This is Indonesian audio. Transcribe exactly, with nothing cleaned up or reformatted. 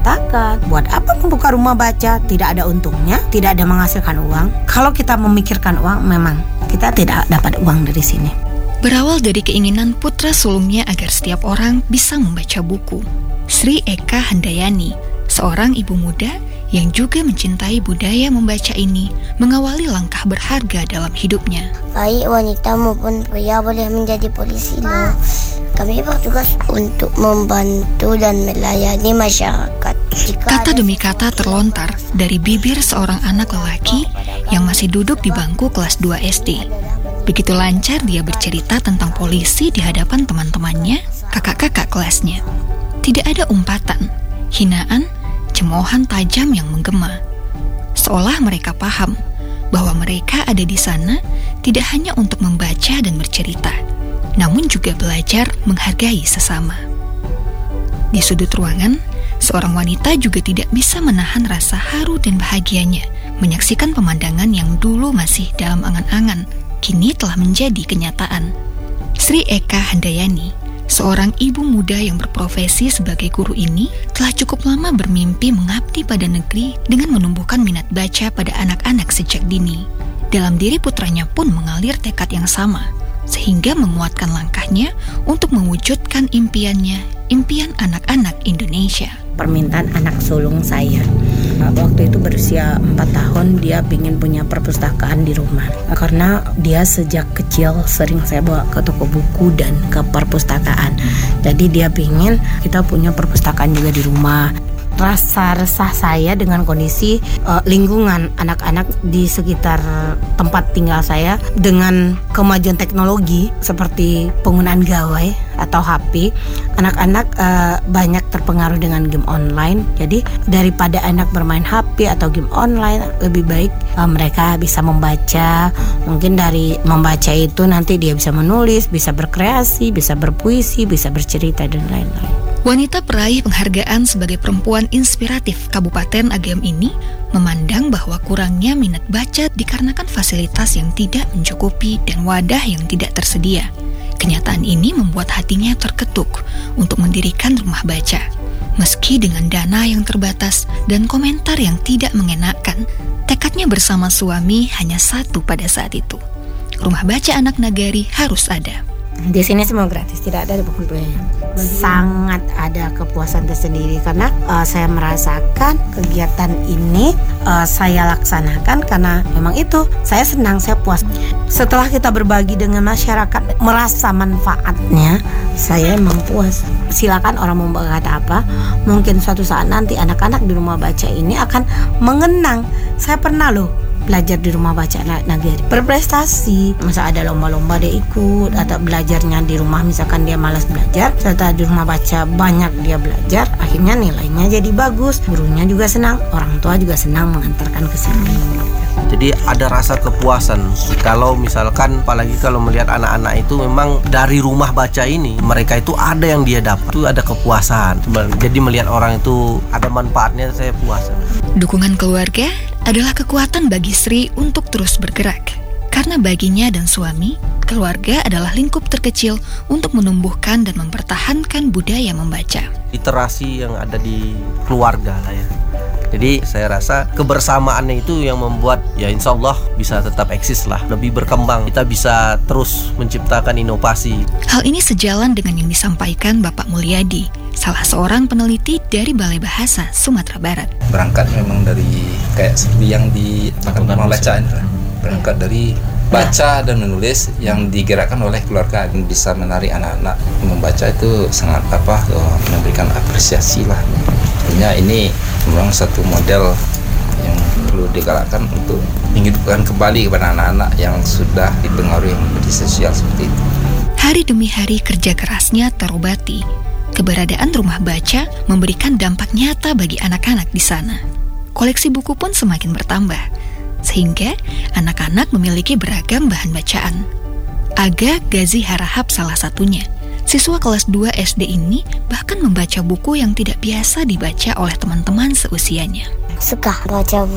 mengatakan, buat apa membuka rumah baca? Tidak ada untungnya, tidak ada menghasilkan uang. Kalau kita memikirkan uang, memang kita tidak dapat uang dari sini. Berawal dari keinginan putra sulungnya agar setiap orang bisa membaca buku, Sri Eka Handayani, seorang ibu muda yang juga mencintai budaya membaca ini, mengawali langkah berharga dalam hidupnya. Baik wanita maupun pria boleh menjadi polisi loh. Kami bertugas untuk membantu dan melayani masyarakat. Jika kata demi kata terlontar dari bibir seorang anak lelaki yang masih duduk di bangku kelas dua S D. Begitu lancar dia bercerita tentang polisi di hadapan teman-temannya, kakak-kakak kelasnya. Tidak ada umpatan, hinaan, cemoohan tajam yang menggema. Seolah mereka paham bahwa mereka ada di sana tidak hanya untuk membaca dan bercerita, namun juga belajar menghargai sesama. Di sudut ruangan, seorang wanita juga tidak bisa menahan rasa haru dan bahagianya menyaksikan pemandangan yang dulu masih dalam angan-angan, kini telah menjadi kenyataan. Sri Eka Handayani, seorang ibu muda yang berprofesi sebagai guru ini, telah cukup lama bermimpi mengabdi pada negeri dengan menumbuhkan minat baca pada anak-anak sejak dini. Dalam diri putranya pun mengalir tekad yang sama, sehingga menguatkan langkahnya untuk mewujudkan impiannya, impian anak-anak Indonesia. Permintaan anak sulung saya, waktu itu berusia empat tahun, dia ingin punya perpustakaan di rumah. Karena dia sejak kecil sering saya bawa ke toko buku dan ke perpustakaan. Jadi dia ingin kita punya perpustakaan juga di rumah. Rasa resah saya dengan kondisi uh, lingkungan anak-anak di sekitar tempat tinggal saya dengan kemajuan teknologi seperti penggunaan gawai atau H P, anak-anak uh, banyak terpengaruh dengan game online. Jadi daripada anak bermain H P atau game online, lebih baik uh, mereka bisa membaca. Mungkin dari membaca itu nanti dia bisa menulis, bisa berkreasi, bisa berpuisi, bisa bercerita dan lain-lain. Wanita peraih penghargaan sebagai perempuan inspiratif Kabupaten Agam ini memandang bahwa kurangnya minat baca dikarenakan fasilitas yang tidak mencukupi dan wadah yang tidak tersedia. Kenyataan ini membuat hatinya terketuk untuk mendirikan rumah baca. Meski dengan dana yang terbatas dan komentar yang tidak mengenakan, tekadnya bersama suami hanya satu pada saat itu. Rumah baca anak Nagari harus ada. Di sini semua gratis, tidak ada buku biaya. Sangat ada kepuasan tersendiri karena uh, saya merasakan kegiatan ini uh, saya laksanakan karena memang itu saya senang, saya puas. Setelah kita berbagi dengan masyarakat, merasa manfaatnya, saya emang puas. Silakan orang mau berkata apa, mungkin suatu saat nanti anak-anak di rumah baca ini akan mengenang. Saya pernah loh belajar di rumah baca anak Nagari, berprestasi. Masa ada lomba-lomba dia ikut, atau belajarnya di rumah misalkan dia malas belajar, setelah di rumah baca banyak dia belajar, akhirnya nilainya jadi bagus, gurunya juga senang, orang tua juga senang mengantarkan ke sini. Jadi ada rasa kepuasan kalau misalkan, apalagi kalau melihat anak-anak itu memang dari rumah baca ini mereka itu ada yang dia dapat, itu ada kepuasan. Jadi melihat orang itu ada manfaatnya, saya puas. Dukungan keluarga adalah kekuatan bagi Sri untuk terus bergerak. Karena baginya dan suami, keluarga adalah lingkup terkecil untuk menumbuhkan dan mempertahankan budaya membaca. Literasi yang ada di keluarga lah ya. Jadi saya rasa kebersamaannya itu yang membuat ya insya Allah bisa tetap eksis lah, lebih berkembang. Kita bisa terus menciptakan inovasi. Hal ini sejalan dengan yang disampaikan Bapak Mulyadi, salah seorang peneliti dari Balai Bahasa Sumatera Barat. Berangkat memang dari kayak seperti yang di rumah bacaan, berangkat dari baca dan menulis yang digerakkan oleh keluarga dan bisa menarik anak-anak membaca itu sangat apa memberikan apresiasi lah. Artinya ini memang satu model yang perlu digalakkan untuk menghidupkan kembali kepada anak-anak yang sudah dipengaruhi media sosial seperti itu. Hari demi hari kerja kerasnya terobati. Keberadaan rumah baca memberikan dampak nyata bagi anak-anak di sana. Koleksi buku pun semakin bertambah, sehingga anak-anak memiliki beragam bahan bacaan. Aga Gazi Harahap salah satunya. Siswa kelas dua S D ini bahkan membaca buku yang tidak biasa dibaca oleh teman-teman seusianya. suka baca